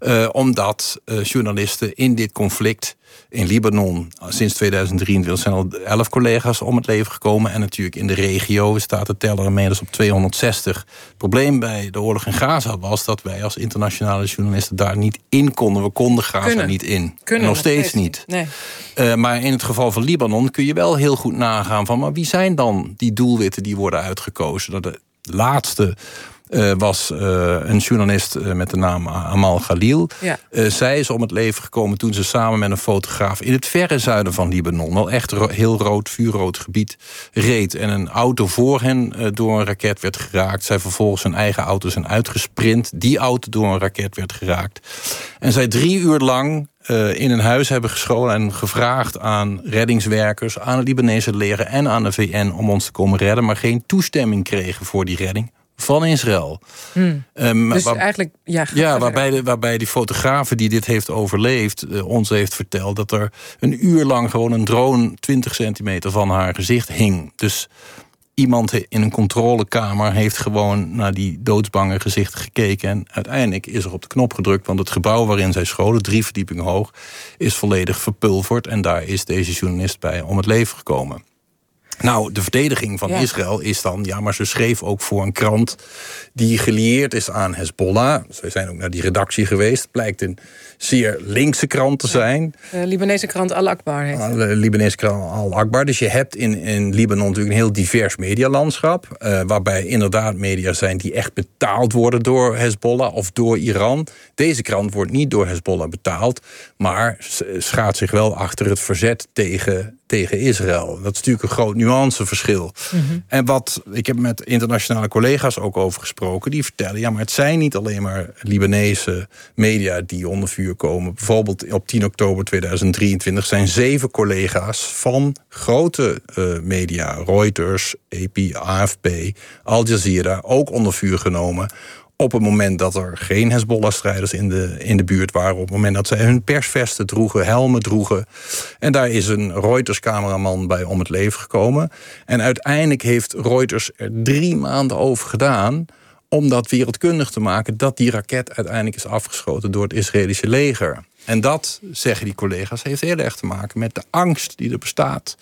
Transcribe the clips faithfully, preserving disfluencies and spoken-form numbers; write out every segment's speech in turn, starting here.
Uh, omdat uh, journalisten in dit conflict in Libanon sinds tweeduizend drieëntwintig zijn al elf collega's om het leven gekomen. En natuurlijk in de regio staat de teller inmiddels op tweehonderdzestig. Het probleem bij de oorlog in Gaza was dat wij als internationale journalisten daar niet in konden. We konden Gaza Kunnen. niet in. Kunnen, nog steeds, steeds niet. Nee. Uh, maar in het geval van Libanon kun je wel heel goed nagaan van, maar wie zijn dan die doelwitten die worden uitgekozen? De laatste Uh, was uh, een journalist uh, met de naam Amal Khalil. Ja. Uh, zij is om het leven gekomen toen ze samen met een fotograaf in het verre zuiden van Libanon, wel echt ro- heel rood, vuurrood gebied, reed. En een auto voor hen uh, door een raket werd geraakt. Zij vervolgens hun eigen auto zijn uitgesprint. Die auto door een raket werd geraakt. En zij drie uur lang Uh, in een huis hebben gescholen en gevraagd aan reddingswerkers, aan het Libanese leger en aan de V N om ons te komen redden, maar geen toestemming kregen voor die redding van Israël. Hmm. Um, dus waar, eigenlijk, ja, ja waarbij, de, waarbij die fotografe die dit heeft overleefd uh, ons heeft verteld dat er een uur lang gewoon een drone twintig centimeter van haar gezicht hing. Dus iemand in een controlekamer heeft gewoon naar die doodsbange gezichten gekeken. En uiteindelijk is er op de knop gedrukt, want het gebouw waarin zij scholen, drie verdiepingen hoog, is volledig verpulverd. En daar is deze journalist bij om het leven gekomen. Nou, de verdediging van ja. Israël is dan, ja, maar ze schreef ook voor een krant die gelieerd is aan Hezbollah. Ze zijn ook naar die redactie geweest. Het blijkt een zeer linkse krant te zijn. De Libanese krant Al-Akbar heet het. De Libanese krant Al-Akbar. Dus je hebt in, in Libanon natuurlijk een heel divers medialandschap. Uh, waarbij inderdaad media zijn die echt betaald worden door Hezbollah of door Iran. Deze krant wordt niet door Hezbollah betaald, maar schaart zich wel achter het verzet tegen, tegen Israël. Dat is natuurlijk een groot nuanceverschil. Mm-hmm. En wat ik heb met internationale collega's ook over gesproken, die vertellen, ja, maar het zijn niet alleen maar Libanese media die onder vuur komen. Bijvoorbeeld op tien oktober tweeduizend drieëntwintig zijn zeven collega's van grote uh, media, Reuters, A P, A F P, Al Jazeera, ook onder vuur genomen. Op het moment dat er geen Hezbollah-strijders in de, in de buurt waren. Op het moment dat zij hun persvesten droegen, helmen droegen. En daar is een Reuters-cameraman bij om het leven gekomen. En uiteindelijk heeft Reuters er drie maanden over gedaan om dat wereldkundig te maken, dat die raket uiteindelijk is afgeschoten door het Israëlische leger. En dat, zeggen die collega's, heeft heel erg te maken met de angst die er bestaat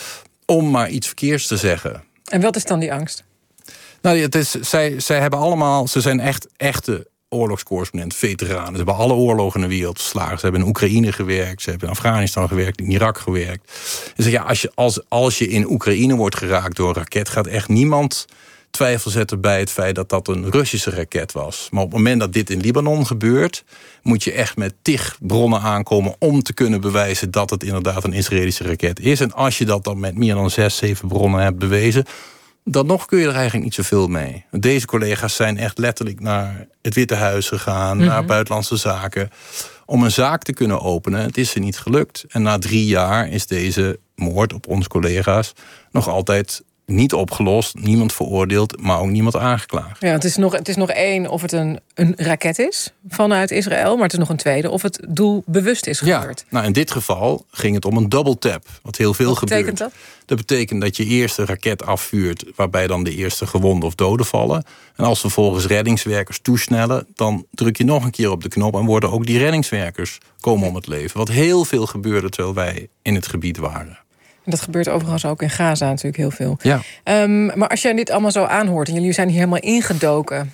om maar iets verkeerds te zeggen. En wat is dan die angst? Nou, het is, zij, zij hebben allemaal, ze zijn echt echte oorlogscorrespondenten, veteranen. Ze hebben alle oorlogen in de wereld verslagen. Ze hebben in Oekraïne gewerkt, ze hebben in Afghanistan gewerkt, in Irak gewerkt. Dus ja, als je, als, als je in Oekraïne wordt geraakt door een raket, gaat echt niemand twijfel zetten bij het feit dat dat een Russische raket was. Maar op het moment dat dit in Libanon gebeurt, moet je echt met tig bronnen aankomen om te kunnen bewijzen dat het inderdaad een Israëlische raket is. En als je dat dan met meer dan zes, zeven bronnen hebt bewezen, dan nog kun je er eigenlijk niet zoveel mee. Deze collega's zijn echt letterlijk naar het Witte Huis gegaan, mm-hmm. naar Buitenlandse Zaken, om een zaak te kunnen openen. Het is ze niet gelukt. En na drie jaar is deze moord op onze collega's nog altijd niet opgelost, niemand veroordeeld, maar ook niemand aangeklaagd. Ja, het is nog, het is nog één of het een, een raket is vanuit Israël, maar het is nog een tweede of het doel bewust is gebeurd. Ja, nou in dit geval ging het om een double tap, wat heel veel wat gebeurt. Betekent dat? Dat betekent dat je eerst een raket afvuurt, waarbij dan de eerste gewonden of doden vallen. En als vervolgens reddingswerkers toesnellen, dan druk je nog een keer op de knop en worden ook die reddingswerkers komen om het leven. Wat heel veel gebeurde terwijl wij in het gebied waren. Dat gebeurt overigens ook in Gaza natuurlijk heel veel. Ja. Um, maar als jij dit allemaal zo aanhoort en jullie zijn hier helemaal ingedoken,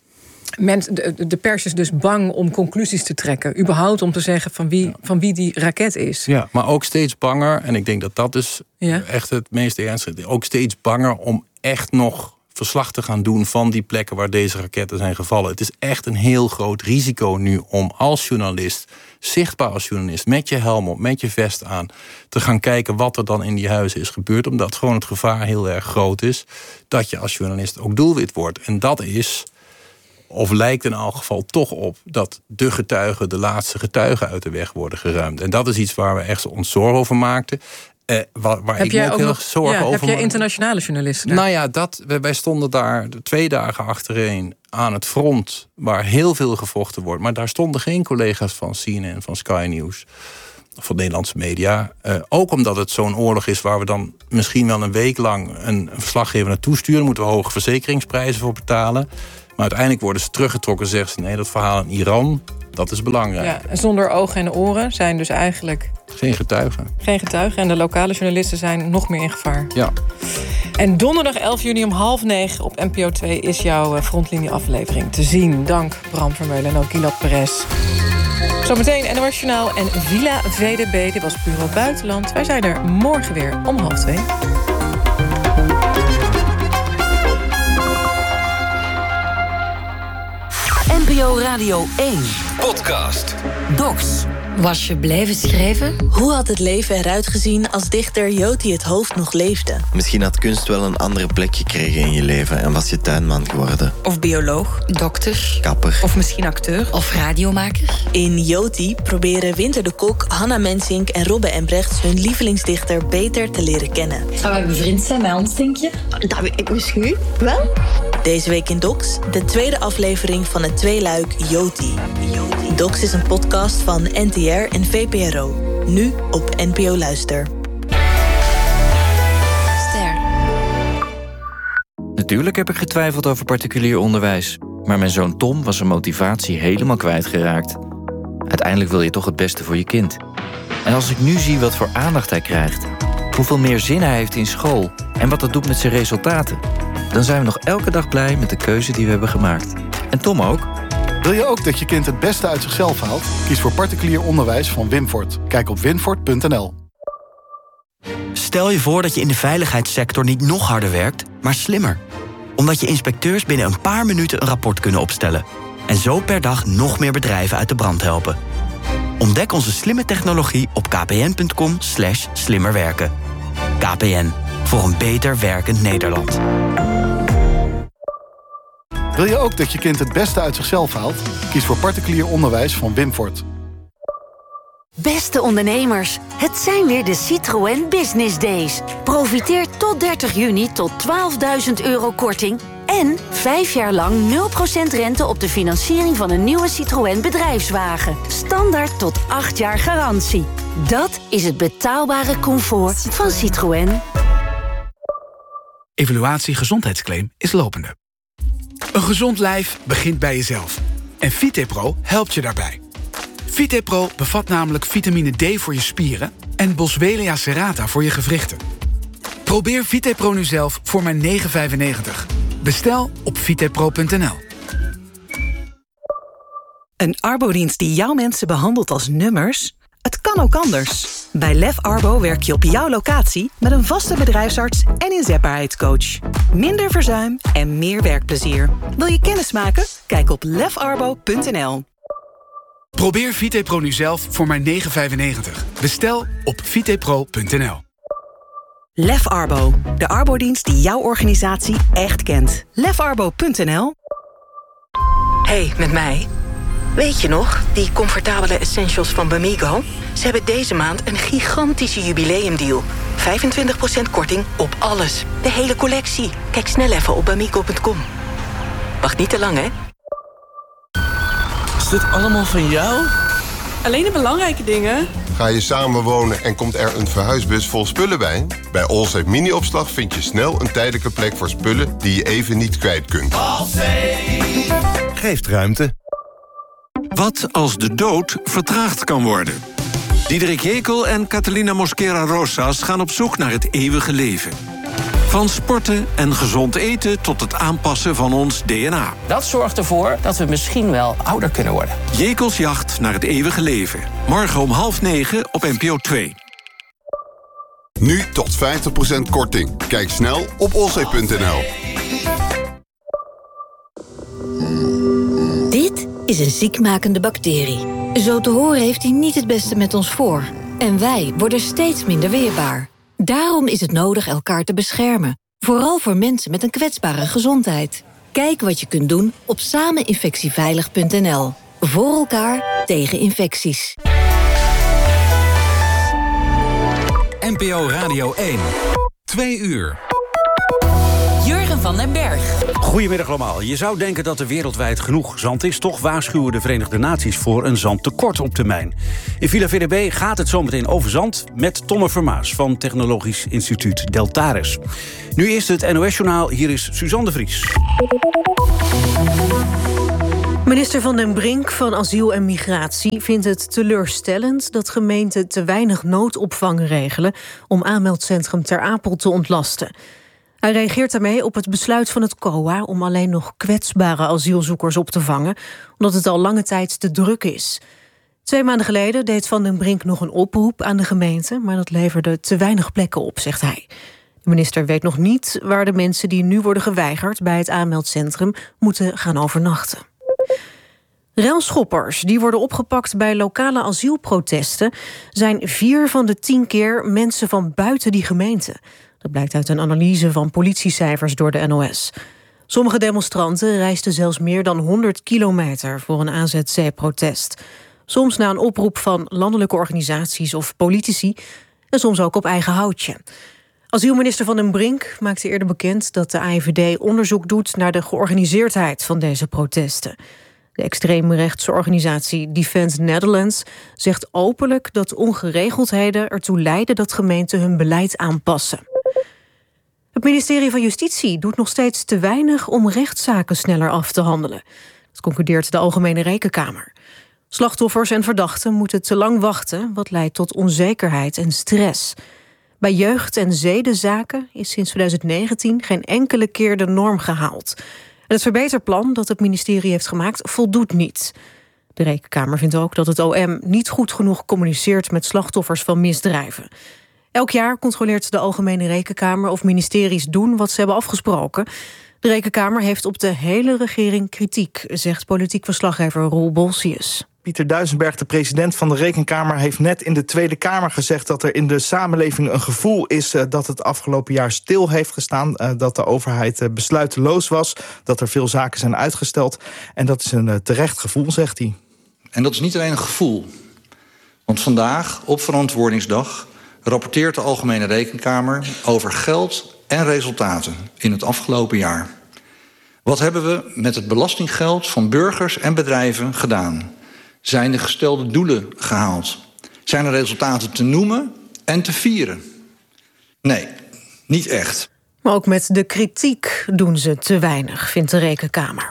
Mens, de, de pers is dus bang om conclusies te trekken. Überhaupt om te zeggen van wie, ja. van wie die raket is. Ja, maar ook steeds banger, en ik denk dat dat dus ja. echt het meest ernstige is, ook steeds banger om echt nog verslag te gaan doen van die plekken waar deze raketten zijn gevallen. Het is echt een heel groot risico nu om als journalist, zichtbaar als journalist, met je helm op, met je vest aan, te gaan kijken wat er dan in die huizen is gebeurd. Omdat gewoon het gevaar heel erg groot is dat je als journalist ook doelwit wordt. En dat is, of lijkt in elk geval toch op, dat de getuigen, de laatste getuigen uit de weg worden geruimd. En dat is iets waar we echt ons zorgen over maakten. Eh, waar waar heb ik jij me ook ook heel nog, zorgen ja, over heb jij internationale journalisten daar? Nou ja, dat, wij stonden daar twee dagen achtereen aan het front, waar heel veel gevochten wordt. Maar daar stonden geen collega's van C N N, van Sky News, van Nederlandse media. Uh, ook omdat het zo'n oorlog is waar we dan misschien wel een week lang een, een verslaggever naartoe sturen. Moeten we hoge verzekeringsprijzen voor betalen. Maar uiteindelijk worden ze teruggetrokken. Zeggen ze, nee, dat verhaal in Iran, dat is belangrijk. Ja, en zonder ogen en oren zijn dus eigenlijk... Geen getuigen. Geen getuigen. En de lokale journalisten zijn nog meer in gevaar. Ja. En donderdag elf juni om half negen op N P O twee... is jouw Frontlinie-aflevering te zien. Dank Bram Vermeulen en ook Gilad Perez. Zometeen N O S Journaal en Villa V D B. Dit was Bureau Buitenland. Wij zijn er morgen weer om half twee. N P O Radio één. Podcast. Docs. Was je blijven schrijven? Hoe had het leven eruit gezien als dichter Joti het Hoofd nog leefde? Misschien had kunst wel een andere plek gekregen in je leven en was je tuinman geworden. Of bioloog? Dokter? Kapper. Of misschien acteur? Of radiomaker? In Joti proberen Winter de Kok, Hanna Mensink en Robbe Embrechts hun lievelingsdichter beter te leren kennen. Gaan we bevriend zijn met ons, denk je? Dat weet ik misschien wel. Deze week in Docs, de tweede aflevering van het tweeluik Joti. Docs is een podcast van N T R en V P R O. Nu op N P O Luister. Ster. Natuurlijk heb ik getwijfeld over particulier onderwijs. Maar mijn zoon Tom was zijn motivatie helemaal kwijtgeraakt. Uiteindelijk wil je toch het beste voor je kind. En als ik nu zie wat voor aandacht hij krijgt... hoeveel meer zin hij heeft in school... en wat dat doet met zijn resultaten... dan zijn we nog elke dag blij met de keuze die we hebben gemaakt. En Tom ook. Wil je ook dat je kind het beste uit zichzelf haalt? Kies voor particulier onderwijs van Winfort. Kijk op winfort punt n l. Stel je voor dat je in de veiligheidssector niet nog harder werkt, maar slimmer. Omdat je inspecteurs binnen een paar minuten een rapport kunnen opstellen. En zo per dag nog meer bedrijven uit de brand helpen. Ontdek onze slimme technologie op kpn.com slash slimmerwerken. K P N, voor een beter werkend Nederland. Wil je ook dat je kind het beste uit zichzelf haalt? Kies voor particulier onderwijs van Winfort. Beste ondernemers, het zijn weer de Citroën Business Days. Profiteer tot dertig juni tot twaalfduizend euro korting... en vijf jaar lang nul procent rente op de financiering van een nieuwe Citroën bedrijfswagen. Standaard tot acht jaar garantie. Dat is het betaalbare comfort van Citroën. Evaluatie gezondheidsclaim is lopende. Een gezond lijf begint bij jezelf. En Vitepro helpt je daarbij. Vitepro bevat namelijk vitamine D voor je spieren... en Boswellia serrata voor je gewrichten. Probeer Vitepro nu zelf voor maar negen vijfennegentig. Bestel op vitepro punt n l. Een arbodienst die jouw mensen behandelt als nummers? Het kan ook anders. Bij Lef Arbo werk je op jouw locatie met een vaste bedrijfsarts en inzetbaarheidscoach. Minder verzuim en meer werkplezier. Wil je kennis maken? Kijk op lef arbo punt n l. Probeer Vitepro nu zelf voor maar negen vijfennegentig. Bestel op vitepro punt n l. Lef Arbo, de arbodienst die jouw organisatie echt kent. lef arbo punt n l. Hey, met mij. Weet je nog, die comfortabele essentials van Bamigo? Ze hebben deze maand een gigantische jubileumdeal. vijfentwintig procent korting op alles. De hele collectie. Kijk snel even op bamigo punt com. Wacht niet te lang, hè? Is dit allemaal van jou? Alleen de belangrijke dingen. Ga je samenwonen en komt er een verhuisbus vol spullen bij? Bij Allsafe Mini-opslag vind je snel een tijdelijke plek voor spullen die je even niet kwijt kunt. Allsafe geeft ruimte. Wat als de dood vertraagd kan worden? Diederik Jekel en Catalina Mosquera Rosas gaan op zoek naar het eeuwige leven. Van sporten en gezond eten tot het aanpassen van ons D N A. Dat zorgt ervoor dat we misschien wel ouder kunnen worden. Jekels jacht naar het eeuwige leven. Morgen om half negen op N P O twee. Nu tot vijftig procent korting. Kijk snel op allsafe punt n l. Dit is een ziekmakende bacterie. Zo te horen heeft hij niet het beste met ons voor. En wij worden steeds minder weerbaar. Daarom is het nodig elkaar te beschermen. Vooral voor mensen met een kwetsbare gezondheid. Kijk wat je kunt doen op sameninfectieveilig punt n l. Voor elkaar tegen infecties. N P O Radio één. Twee uur. Jurgen van den Berg. Goedemiddag allemaal. Je zou denken dat er wereldwijd genoeg zand is. Toch waarschuwen de Verenigde Naties voor een zandtekort op termijn. In Villa V D B gaat het zometeen over zand met Tomme Vermaas van Technologisch Instituut Deltares. Nu eerst het N O S-journaal. Hier is Suzanne de Vries. Minister Van den Brink van Asiel en Migratie vindt het teleurstellend dat gemeenten te weinig noodopvang regelen om aanmeldcentrum Ter Apel te ontlasten. Hij reageert daarmee op het besluit van het C O A om alleen nog kwetsbare asielzoekers op te vangen, omdat het al lange tijd te druk is. Twee maanden geleden deed Van den Brink nog een oproep aan de gemeente, maar dat leverde te weinig plekken op, zegt hij. De minister weet nog niet waar de mensen die nu worden geweigerd bij het aanmeldcentrum moeten gaan overnachten. Relschoppers die worden opgepakt bij lokale asielprotesten zijn vier van de tien keer mensen van buiten die gemeente. Dat blijkt uit een analyse van politiecijfers door de N O S. Sommige demonstranten reisden zelfs meer dan honderd kilometer voor een A Z C-protest. Soms na een oproep van landelijke organisaties of politici en soms ook op eigen houtje. Asielminister Van den Brink maakte eerder bekend dat de A I V D onderzoek doet naar de georganiseerdheid van deze protesten. De extreemrechtse organisatie Defend Netherlands zegt openlijk dat ongeregeldheden ertoe leiden dat gemeenten hun beleid aanpassen. Het ministerie van Justitie doet nog steeds te weinig om rechtszaken sneller af te handelen. Dat concludeert de Algemene Rekenkamer. Slachtoffers en verdachten moeten te lang wachten, wat leidt tot onzekerheid en stress. Bij jeugd- en zedenzaken is sinds twintig negentien geen enkele keer de norm gehaald. En het verbeterplan dat het ministerie heeft gemaakt voldoet niet. De Rekenkamer vindt ook dat het O M niet goed genoeg communiceert met slachtoffers van misdrijven. Elk jaar controleert de Algemene Rekenkamer of ministeries doen wat ze hebben afgesproken. De Rekenkamer heeft op de hele regering kritiek, zegt politiek verslaggever Roel Bolsius. Pieter Duisenberg, de president van de Rekenkamer, heeft net in de Tweede Kamer gezegd dat er in de samenleving een gevoel is uh, dat het afgelopen jaar stil heeft gestaan. Uh, dat de overheid uh, besluiteloos was, dat er veel zaken zijn uitgesteld. En dat is een uh, terecht gevoel, zegt hij. En dat is niet alleen een gevoel. Want vandaag, op Verantwoordingsdag, rapporteert de Algemene Rekenkamer over geld en resultaten in het afgelopen jaar. Wat hebben we met het belastinggeld van burgers en bedrijven gedaan? Zijn de gestelde doelen gehaald? Zijn er resultaten te noemen en te vieren? Nee, niet echt. Maar ook met de kritiek doen ze te weinig, vindt de Rekenkamer.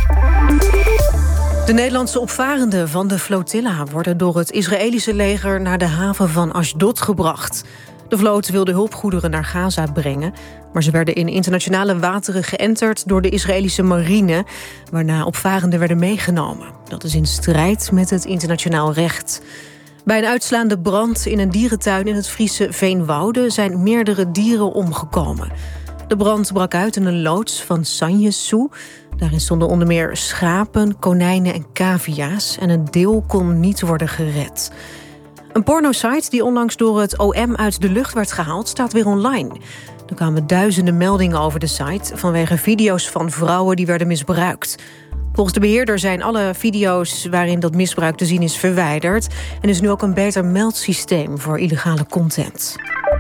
De Nederlandse opvarenden van de flotilla worden door het Israëlische leger naar de haven van Ashdod gebracht. De vloot wilde hulpgoederen naar Gaza brengen, maar ze werden in internationale wateren geënterd door de Israëlische marine, waarna opvarenden werden meegenomen. Dat is in strijd met het internationaal recht. Bij een uitslaande brand in een dierentuin in het Friese Veenwoude zijn meerdere dieren omgekomen. De brand brak uit in een loods van Sanjesu. Daarin stonden onder meer schapen, konijnen en cavia's en een deel kon niet worden gered. Een pornosite die onlangs door het O M uit de lucht werd gehaald, staat weer online. Er kwamen duizenden meldingen over de site vanwege video's van vrouwen die werden misbruikt. Volgens de beheerder zijn alle video's waarin dat misbruik te zien is verwijderd en is nu ook een beter meldsysteem voor illegale content.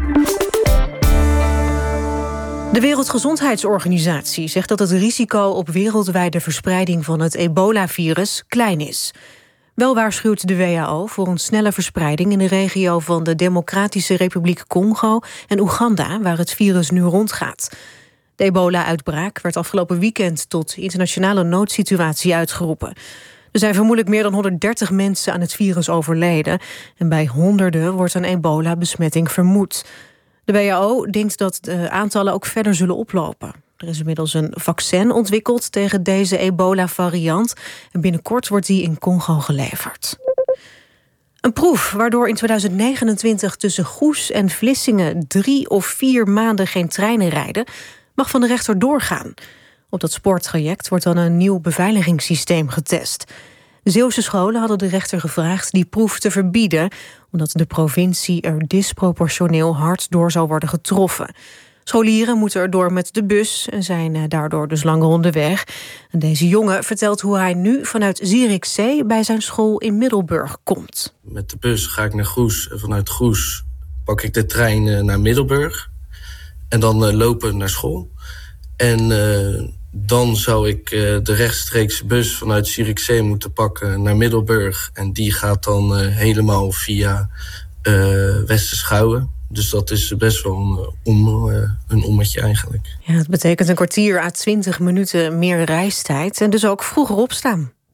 De Wereldgezondheidsorganisatie zegt dat het risico op wereldwijde verspreiding van het ebola-virus klein is. Wel waarschuwt de W H O voor een snelle verspreiding in de regio van de Democratische Republiek Congo en Oeganda, waar het virus nu rondgaat. De ebola-uitbraak werd afgelopen weekend tot internationale noodsituatie uitgeroepen. Er zijn vermoedelijk meer dan honderddertig mensen aan het virus overleden en bij honderden wordt een ebola-besmetting vermoed. De W H O denkt dat de aantallen ook verder zullen oplopen. Er is inmiddels een vaccin ontwikkeld tegen deze ebola-variant en binnenkort wordt die in Congo geleverd. Een proef waardoor in twintig negenentwintig tussen Goes en Vlissingen drie of vier maanden geen treinen rijden, mag van de rechter doorgaan. Op dat spoortraject wordt dan een nieuw beveiligingssysteem getest. De Zeeuwse scholen hadden de rechter gevraagd die proef te verbieden, omdat de provincie er disproportioneel hard door zou worden getroffen. Scholieren moeten erdoor met de bus en zijn daardoor dus lang onderweg. En deze jongen vertelt hoe hij nu vanuit Zierikzee bij zijn school in Middelburg komt. Met de bus ga ik naar Goes en vanuit Goes pak ik de trein naar Middelburg. En dan uh, lopen naar school. En uh, dan zou ik uh, de rechtstreekse bus vanuit Zierikzee moeten pakken naar Middelburg. En die gaat dan uh, helemaal via uh, Westerschouwen. Dus dat is best wel een, om, een ommetje eigenlijk. Ja, het betekent een kwartier à twintig minuten meer reistijd. En dus ook vroeger opstaan.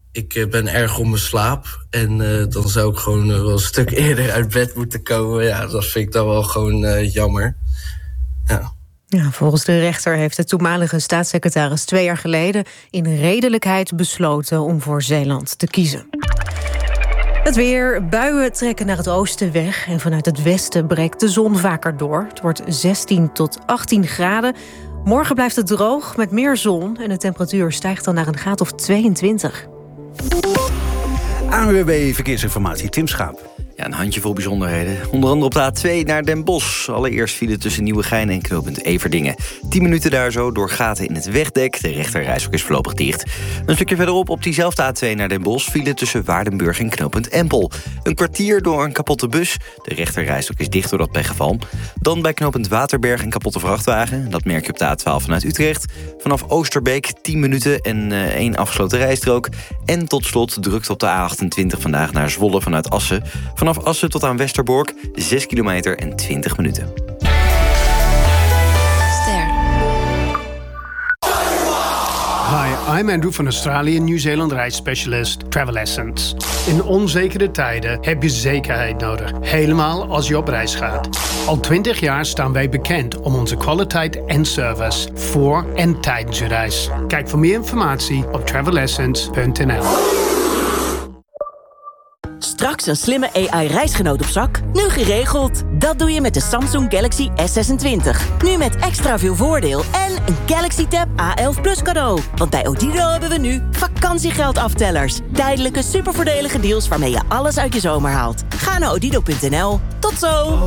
ik uh, ben erg om mijn slaap. En uh, dan zou ik gewoon uh, wel een stuk eerder uit bed moeten komen. Ja, dat vind ik dan wel gewoon uh, jammer. Ja. Ja, volgens de rechter heeft de toenmalige staatssecretaris twee jaar geleden in redelijkheid besloten om voor Zeeland te kiezen. Het weer. Buien trekken naar het oosten weg en vanuit het westen breekt de zon vaker door. Het wordt zestien tot achttien graden. Morgen blijft het droog met meer zon en de temperatuur stijgt dan naar een graad of tweeëntwintig. A N W B Verkeersinformatie, Tim Schaap. Ja, een handjevol bijzonderheden. Onder andere op de A twee naar Den Bosch. Allereerst file tussen Nieuwegein en knooppunt Everdingen. Tien minuten daar zo door gaten in het wegdek. De rechterrijstrook is voorlopig dicht. Een stukje verderop op diezelfde A twee naar Den Bosch... file tussen Waardenburg en knooppunt Empel. Een kwartier door een kapotte bus. De rechterrijstrook is dicht door dat pechgeval. Dan bij knooppunt Waterberg een kapotte vrachtwagen. Dat merk je op de A twaalf vanuit Utrecht. Vanaf Oosterbeek tien minuten en uh, één afgesloten rijstrook. En tot slot drukt op de A achtentwintig vandaag naar Zwolle vanuit Assen. Vanaf Assen tot aan Westerbork, zes kilometer en twintig minuten. Ster. Hi, I'm Andrew van Australië, Nieuw-Zeeland reisspecialist Travel Essence. In onzekere tijden heb je zekerheid nodig, helemaal als je op reis gaat. Al twintig jaar staan wij bekend om onze kwaliteit en service voor en tijdens je reis. Kijk voor meer informatie op travel essence punt n l. Straks een slimme A I-reisgenoot op zak? Nu geregeld. Dat doe je met de Samsung Galaxy S zesentwintig. Nu met extra veel voordeel en een Galaxy Tab A elf Plus cadeau. Want bij Odido hebben we nu vakantiegeldaftellers. Tijdelijke supervoordelige deals waarmee je alles uit je zomer haalt. Ga naar odido punt n l. Tot zo!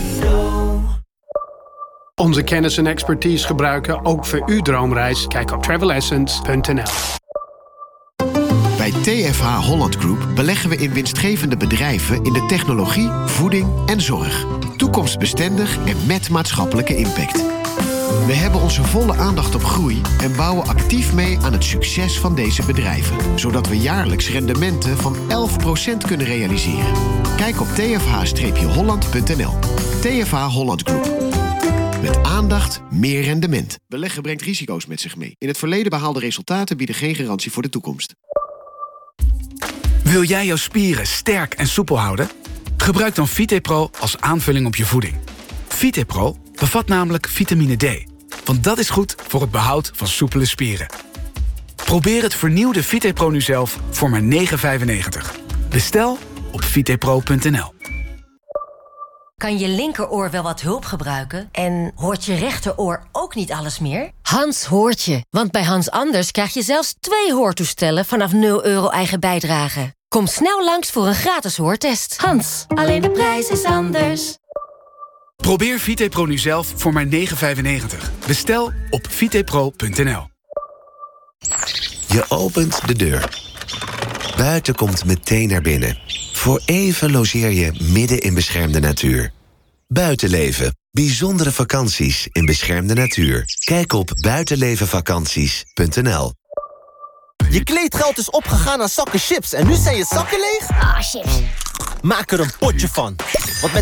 Onze kennis en expertise gebruiken ook voor uw droomreis. Kijk op travel essence punt n l. Bij T F H Holland Group beleggen we in winstgevende bedrijven in de technologie, voeding en zorg. Toekomstbestendig en met maatschappelijke impact. We hebben onze volle aandacht op groei en bouwen actief mee aan het succes van deze bedrijven. Zodat we jaarlijks rendementen van elf procent kunnen realiseren. Kijk op t f h holland punt n l. T F H Holland Group. Met aandacht, meer rendement. Beleggen brengt risico's met zich mee. In het verleden behaalde resultaten bieden geen garantie voor de toekomst. Wil jij jouw spieren sterk en soepel houden? Gebruik dan VitePro als aanvulling op je voeding. VitePro bevat namelijk vitamine D. Want dat is goed voor het behoud van soepele spieren. Probeer het vernieuwde VitePro nu zelf voor maar negen vijfennegentig. Bestel op vitepro punt n l. Kan je linkeroor wel wat hulp gebruiken? En hoort je rechteroor ook niet alles meer? Hans hoort je, want bij Hans Anders krijg je zelfs twee hoortoestellen vanaf nul euro eigen bijdrage. Kom snel langs voor een gratis hoortest. Hans, alleen de prijs is anders. Probeer VitePro nu zelf voor maar negen vijfennegentig. Bestel op vitepro punt n l. Je opent de deur. Buiten komt meteen naar binnen. Voor even logeer je midden in beschermde natuur. Buitenleven. Bijzondere vakanties in beschermde natuur. Kijk op buitenlevenvakanties punt n l. Je kleedgeld is opgegaan aan zakken chips en nu zijn je zakken leeg? Ah, chips. Maak er een potje van. Want met